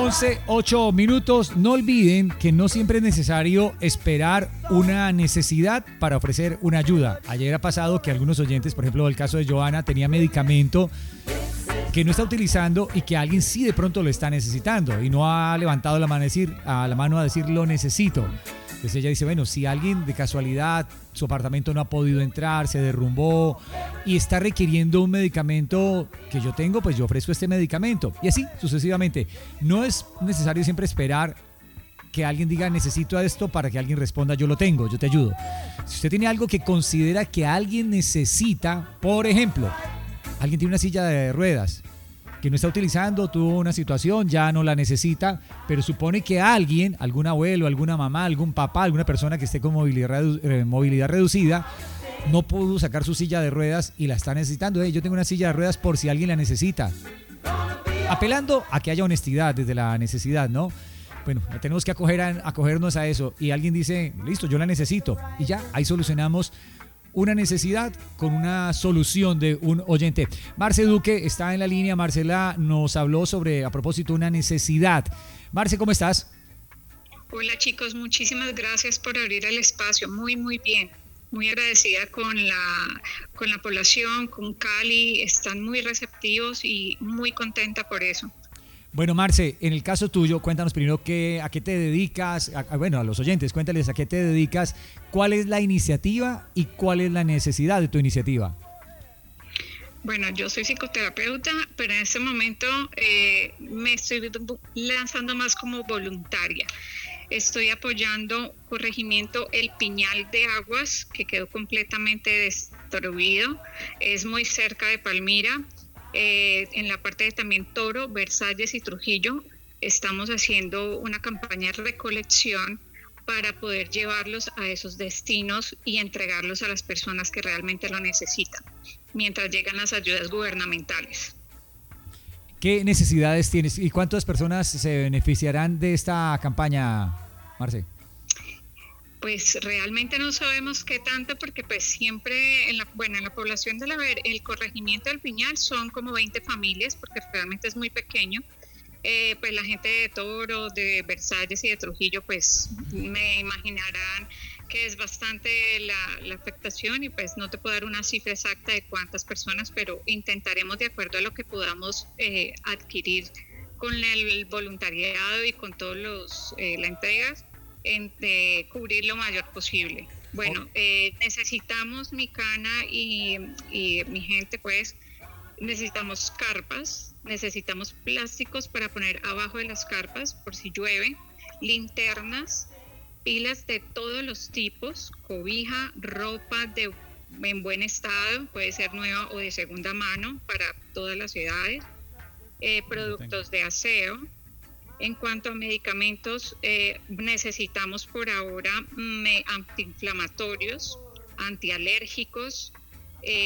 11:08. No olviden que no siempre es necesario esperar una necesidad para ofrecer una ayuda. Ayer ha pasado que algunos oyentes, por ejemplo el caso de Joana, tenía medicamento que no está utilizando y que alguien sí de pronto lo está necesitando y no ha levantado la mano a decir lo necesito. Entonces ella dice, bueno, si alguien de casualidad su apartamento no ha podido entrar, se derrumbó y está requiriendo un medicamento que yo tengo, pues yo ofrezco este medicamento. Y así sucesivamente. No es necesario siempre esperar que alguien diga necesito esto para que alguien responda yo lo tengo, yo te ayudo. Si usted tiene algo que considera que alguien necesita, por ejemplo, alguien tiene una silla de ruedas que no está utilizando, tuvo una situación, ya no la necesita, pero supone que alguien, algún abuelo, alguna mamá, algún papá, alguna persona que esté con movilidad reducida, no pudo sacar su silla de ruedas y la está necesitando. Yo tengo una silla de ruedas por si alguien la necesita. Apelando a que haya honestidad desde la necesidad, ¿no? Bueno, tenemos que acogernos a eso y alguien dice, listo, yo la necesito y ya, ahí solucionamos una necesidad con una solución de un oyente. Marce Duque está en la línea. Marcela nos habló sobre, a propósito, una necesidad. Marce, ¿cómo estás? Hola chicos, muchísimas gracias por abrir el espacio. Muy, muy bien. Muy agradecida con la población, con Cali. Están muy receptivos y muy contenta por eso. Bueno, Marce, en el caso tuyo, cuéntanos primero a qué te dedicas, a los oyentes, cuéntales a qué te dedicas, cuál es la iniciativa y cuál es la necesidad de tu iniciativa. Bueno, yo soy psicoterapeuta, pero en este momento me estoy lanzando más como voluntaria. Estoy apoyando Corregimiento El Piñal de Aguas, que quedó completamente destruido. Es muy cerca de Palmira. En la parte de también Toro, Versalles y Trujillo, estamos haciendo una campaña de recolección para poder llevarlos a esos destinos y entregarlos a las personas que realmente lo necesitan, mientras llegan las ayudas gubernamentales. ¿Qué necesidades tienes y cuántas personas se beneficiarán de esta campaña, Marce? Pues realmente no sabemos qué tanto, porque pues siempre en la población de el corregimiento del Piñal son como 20 familias, porque realmente es muy pequeño. Pues la gente de Toro, de Versalles y de Trujillo, pues me imaginarán que es bastante la afectación y pues no te puedo dar una cifra exacta de cuántas personas, pero intentaremos de acuerdo a lo que podamos adquirir con el voluntariado y con todos las entregas, cubrir lo mayor posible. Bueno, necesitamos mi cana y mi gente, pues necesitamos carpas, necesitamos plásticos para poner abajo de las carpas por si llueve, linternas, pilas de todos los tipos, cobija, ropa en buen estado, puede ser nueva o de segunda mano para todas las edades, productos de aseo. En cuanto a medicamentos, necesitamos por ahora antiinflamatorios, antialérgicos,